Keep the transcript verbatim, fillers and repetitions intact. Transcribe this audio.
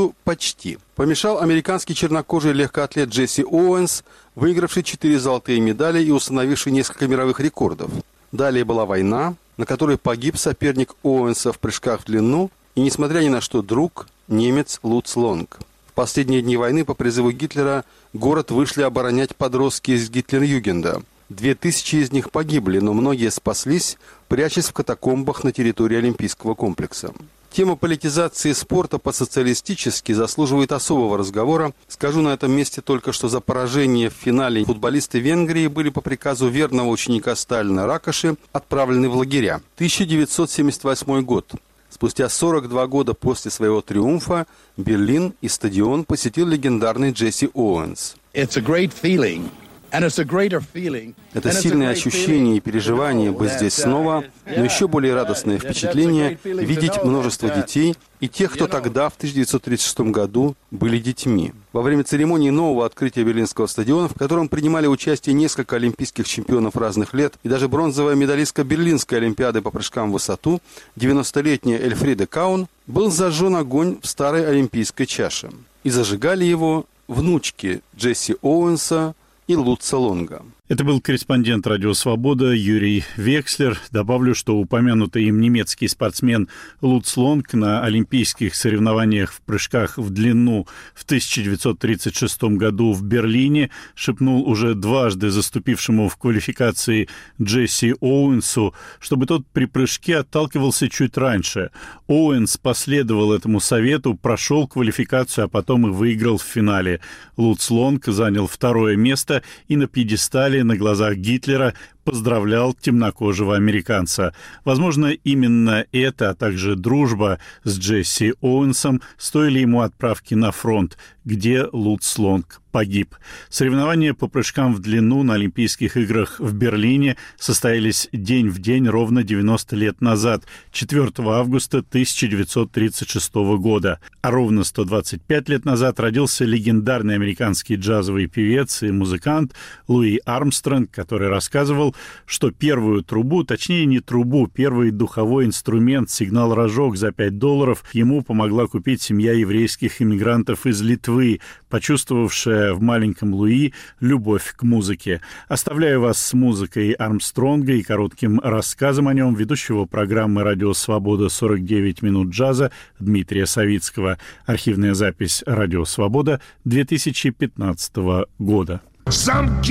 году почти. Помешал американский чернокожий легкоатлет Джесси Оуэнс, выигравший четыре золотые медали и установивший несколько мировых рекордов. Далее была война, на которой погиб соперник Оуэнса в прыжках в длину и, несмотря ни на что, друг, немец Луц Лонг. В последние дни войны по призыву Гитлера город вышли оборонять подростки из Гитлер-Югенда. Две тысячи из них погибли, но многие спаслись, прячась в катакомбах на территории Олимпийского комплекса. Тема политизации спорта по-социалистически заслуживает особого разговора. Скажу на этом месте только, что за поражение в финале футболисты Венгрии были по приказу верного ученика Сталина Ракоши отправлены в лагеря. тысяча девятьсот семьдесят восьмой год. Спустя сорок два года после своего триумфа Берлин и стадион посетил легендарный Джесси Оуэнс. Это сильное ощущение и переживание быть здесь снова, но еще более радостное впечатление видеть множество детей и тех, кто тогда, в тысяча девятьсот тридцать шестом году, были детьми. Во время церемонии нового открытия Берлинского стадиона, в котором принимали участие несколько олимпийских чемпионов разных лет и даже бронзовая медалистка Берлинской олимпиады по прыжкам в высоту, девяностолетняя Эльфрида Каун, был зажжен огонь в старой олимпийской чаше. И зажигали его внучки Джесси Оуэнса и Луца Лонга. Это был корреспондент «Радио Свобода» Юрий Векслер. Добавлю, что упомянутый им немецкий спортсмен Луц Лонг на олимпийских соревнованиях в прыжках в длину в тысяча девятьсот тридцать шестом году в Берлине шепнул уже дважды заступившему в квалификации Джесси Оуэнсу, чтобы тот при прыжке отталкивался чуть раньше. Оуэнс последовал этому совету, прошел квалификацию, а потом и выиграл в финале. Луц Лонг занял второе место и на пьедестале на глазах Гитлера поздравлял темнокожего американца. Возможно, именно это, а также дружба с Джесси Оуэнсом стоили ему отправки на фронт, где Луц Лонг погиб. Соревнования по прыжкам в длину на Олимпийских играх в Берлине состоялись день в день ровно девяносто лет назад, четвёртого августа тысяча девятьсот тридцать шестого года. А ровно сто двадцать пять лет назад родился легендарный американский джазовый певец и музыкант Луи Армстронг, который рассказывал, что первую трубу, точнее не трубу, первый духовой инструмент, сигнал-рожок за пять долларов ему помогла купить семья еврейских иммигрантов из Литвы, почувствовавшая в маленьком Луи любовь к музыке. Оставляю вас с музыкой Армстронга и коротким рассказом о нем ведущего программы «Радио Свобода» сорок девять минут джаза Дмитрия Савицкого. Архивная запись «Радио Свобода» две тысячи пятнадцатого года.